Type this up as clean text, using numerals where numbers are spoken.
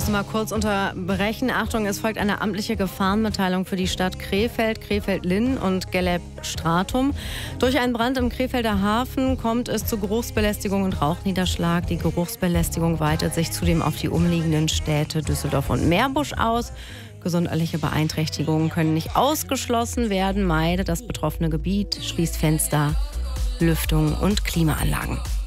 Musste mal kurz unterbrechen. Achtung, es folgt eine amtliche Gefahrenmitteilung für die Stadt Krefeld, Krefeld-Linn und Gelleb-Stratum. Durch einen Brand im Krefelder Hafen kommt es zu Geruchsbelästigung und Rauchniederschlag. Die Geruchsbelästigung weitet sich zudem auf die umliegenden Städte Düsseldorf und Meerbusch aus. Gesundheitliche Beeinträchtigungen können nicht ausgeschlossen werden. Meide das betroffene Gebiet, schließt Fenster, Lüftung und Klimaanlagen.